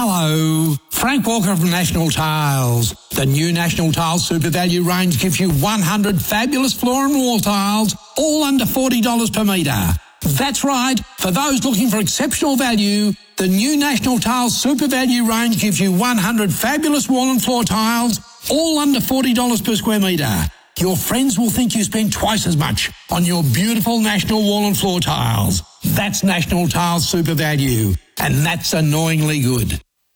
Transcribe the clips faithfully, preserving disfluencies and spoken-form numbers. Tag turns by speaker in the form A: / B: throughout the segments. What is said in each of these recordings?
A: Hello, Frank Walker from National Tiles. The new National Tiles Super Value range gives you one hundred fabulous floor and wall tiles, all under forty dollars per metre. That's right, for those looking for exceptional value, the new National Tiles Super Value range gives you one hundred fabulous wall and floor tiles, all under forty dollars per square metre. Your friends will think you spend twice as much on your beautiful National wall and floor tiles. That's National Tiles Super Value, and that's annoyingly good.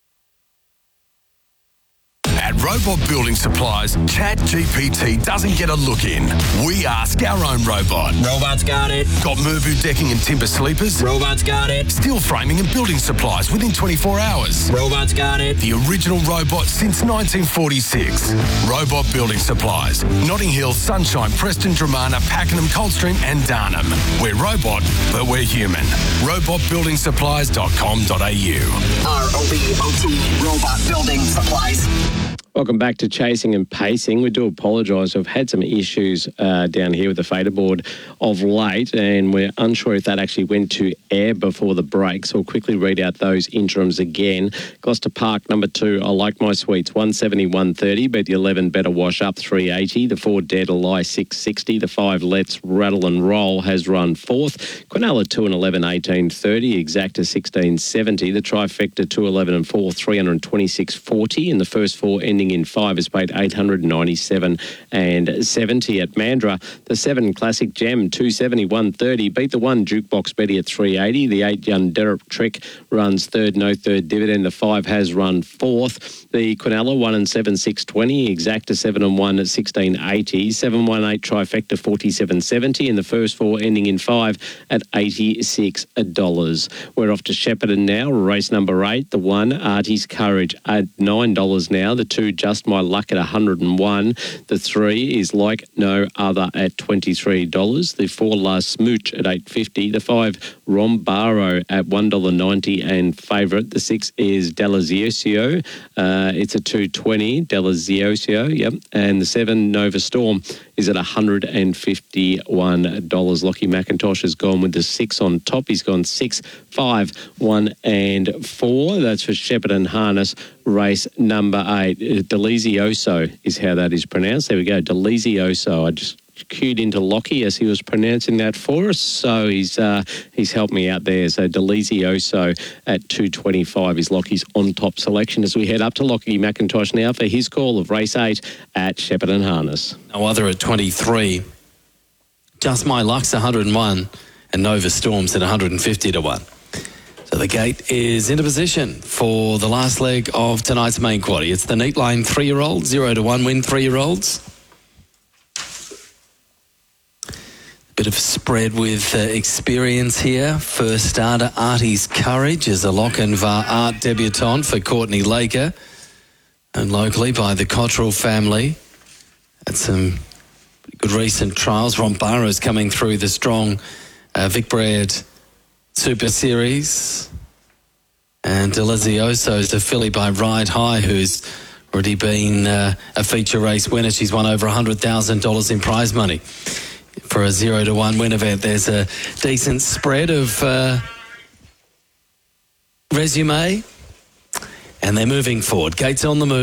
B: At Robot Building Supplies, ChatGPT doesn't get a look in. We ask our own robot.
C: Robot's got it.
B: Got Mervu decking and timber sleepers?
C: Robot's got it.
B: Steel framing and building supplies within twenty-four hours?
C: Robot's got it.
B: The original robot since nineteen forty-six. Robot Building Supplies. Notting Hill, Sunshine, Preston, Dramana, Pakenham, Coldstream and Darnham. We're robot, but we're human. robot building supplies dot com dot a u.
D: R O B O T, Robot Building Supplies.
E: Welcome back to Chasing and Pacing. We do apologise. We've had some issues uh, down here with the fader board of late, and we're unsure if that actually went to air before the break. So we'll quickly read out those interims again. Gloucester Park, number two, I Like My Sweets, one seventy, one thirty. Beat the eleven, Better Wash Up, three eighty. The four, Dead Lie, six sixty. The five, Let's Rattle and Roll, has run fourth. Quinella, two and eleven, eighteen thirty. Exacta, sixteen seventy. The Trifecta, two eleven and four, three twenty-six forty. And the first four ending in five is paid eight ninety-seven and seventy. At Mandurah, the seven Classic Gem, two seventy, one thirty. Beat the one Jukebox Betty at three eighty. The eight Young Derek Trick runs third, no third dividend. The five has run fourth. The Quinella, one and seven, six twenty. Exacta, seven and one at sixteen eighty. seven one eight Trifecta, forty-seven seventy. And the first four ending in five at eighty-six dollars. We're off to Shepparton now. Race number eight, the one Artie's Courage at nine dollars now. The two Just My Luck at one hundred and one. The three is Like No Other at twenty-three dollars. The four La Smooch at eight fifty. The five Rombaro at one dollar ninety and favourite. The six is Delazioso. Uh, it's a two twenty. Delazioso, yep. And the seven Nova Storm is at one hundred and fifty-one dollars. Lockie McIntosh has gone with the six on top. He's gone six, five, one and four. That's for Shepparton Harness race number eight. Delizioso is how that is pronounced. There we go, Delizioso. I just cued into Lockie as he was pronouncing that for us, so he's uh, he's helped me out there. So Delizioso at two twenty-five is Lockie's on-top selection as we head up to Lockie McIntosh now for his call of race eight at Shepparton Harness.
F: No other at twenty-three. Just My Luck's one hundred and one and Nova Storm's at one hundred and fifty to one. So the gate is into position for the last leg of tonight's main quaddy. It's the neat line three-year-olds, zero to one win three-year-olds. Bit of spread with uh, experience here. First starter, Artie's Courage, is a Lochinvar Art debutante for Courtney Laker. And locally by the Cottrell family. Had some good recent trials. Rombaro's coming through the strong uh, Vic Bread Super Series. And Delizioso is the filly by Ride High, who's already been uh, a feature race winner. She's won over one hundred thousand dollars in prize money for a zero to one win event. There's a decent spread of uh, resume, and they're moving forward. Gates on the move.